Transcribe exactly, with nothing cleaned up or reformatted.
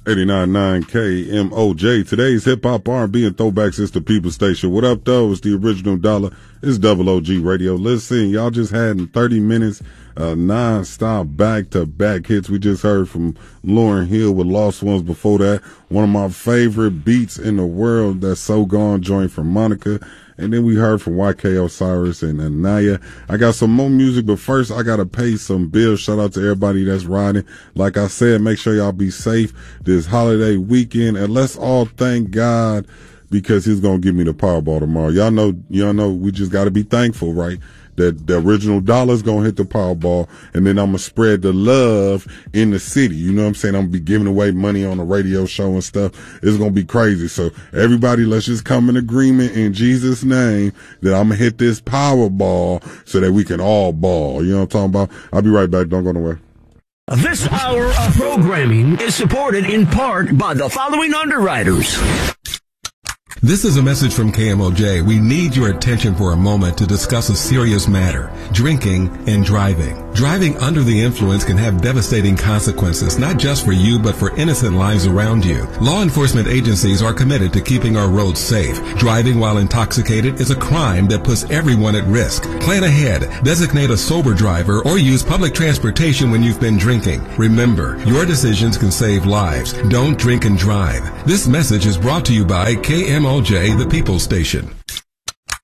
eighty-nine point nine K M O J. Today's hip hop, R and B, and throwbacks is the People Station. What up, though? It's the original dollar. It's Double O G Radio. Listen, y'all just had in thirty minutes uh, non-stop back-to-back hits. We just heard from Lauryn Hill with Lost Ones. Before that, one of my favorite beats in the world, that So Gone joint from Monica. And then we heard from Y K Osiris and Anaya. I got some more music, but first I got to pay some bills. Shout out to everybody that's riding. Like I said, make sure y'all be safe this holiday weekend. And let's all thank God because he's going to give me the Powerball tomorrow. Y'all know, y'all know we just got to be thankful, right? That the original dollar's going to hit the Powerball, and then I'm going to spread the love in the city. You know what I'm saying? I'm going to be giving away money on the radio show and stuff. It's going to be crazy. So everybody, let's just come in agreement in Jesus' name that I'm going to hit this Powerball so that we can all ball. You know what I'm talking about? I'll be right back. Don't go nowhere. This hour of programming is supported in part by the following underwriters. This is a message from K M O J. We need your attention for a moment to discuss a serious matter: drinking and driving. Driving under the influence can have devastating consequences, not just for you, but for innocent lives around you. Law enforcement agencies are committed to keeping our roads safe. Driving while intoxicated is a crime that puts everyone at risk. Plan ahead, designate a sober driver, or use public transportation when you've been drinking. Remember, your decisions can save lives. Don't drink and drive. This message is brought to you by K M O J, the People Station.